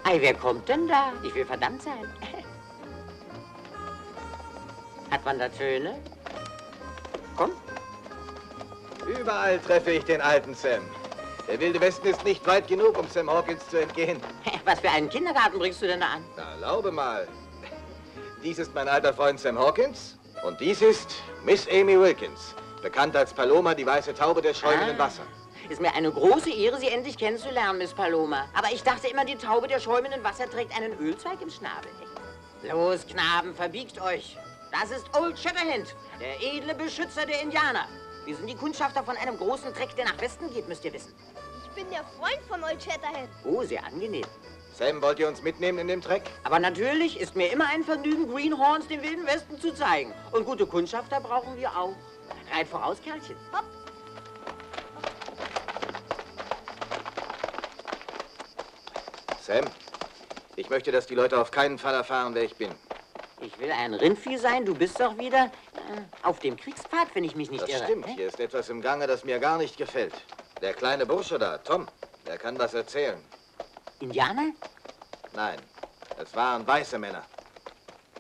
Ei, wer kommt denn da? Ich will verdammt sein. Hat man da Töne? Komm. Überall treffe ich den alten Sam. Der Wilde Westen ist nicht weit genug, um Sam Hawkins zu entgehen. Was für einen Kindergarten bringst du denn da an? Na, erlaube mal. Dies ist mein alter Freund Sam Hawkins und dies ist Miss Amy Wilkins, bekannt als Paloma, die weiße Taube der schäumenden Wasser. Ist mir eine große Ehre, Sie endlich kennenzulernen, Miss Paloma. Aber ich dachte immer, die Taube der schäumenden Wasser trägt einen Ölzweig im Schnabel. Los, Knaben, verbiegt euch. Das ist Old Shatterhand, der edle Beschützer der Indianer. Wir sind die Kundschafter von einem großen Treck, der nach Westen geht, müsst ihr wissen. Ich bin der Freund von Old Shatterhand. Oh, sehr angenehm. Sam, wollt ihr uns mitnehmen in dem Treck? Aber natürlich ist mir immer ein Vergnügen, Greenhorns dem Wilden Westen zu zeigen. Und gute Kundschafter brauchen wir auch. Reit voraus, Kerlchen. Hopp. Sam, ich möchte, dass die Leute auf keinen Fall erfahren, wer ich bin. Ich will ein Rindvieh sein, du bist doch wieder auf dem Kriegspfad, wenn ich mich nicht irre. Das stimmt, hier ist etwas im Gange, das mir gar nicht gefällt. Der kleine Bursche da, Tom, der kann was erzählen. Indianer? Nein, es waren weiße Männer.